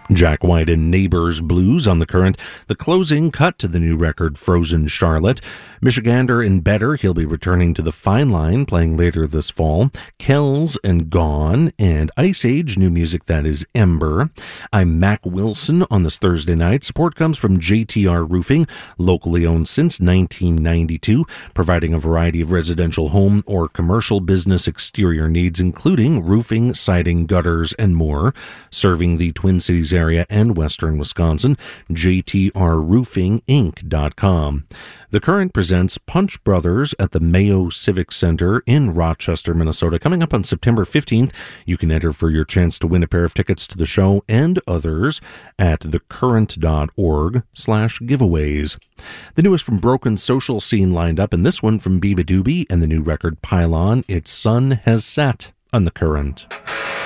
Jack White and Neighbors Blues on The Current. The closing cut to the new record Frozen Charlotte. Michigander and Better, he'll be returning to the Fine Line, playing later this fall. Kells and Gone, and Ice Age, new music that is Ember. I'm Mac Wilson on this Thursday night. Support comes from JTR Roofing, locally owned since 1992, providing a variety of residential home or commercial business exterior needs, including roofing, siding, gutters, and more. Serving the Twin Cities area and western Wisconsin, jtrroofinginc.com. The Current presents Punch Brothers at the Mayo Civic Center in Rochester, Minnesota. Coming up on September 15th, you can enter for your chance to win a pair of tickets to the show and others at thecurrent.org/giveaways. The newest from Broken Social Scene lined up, and this one from Biba Doobie and the new record Pylon, Its Sun Has Set on The Current.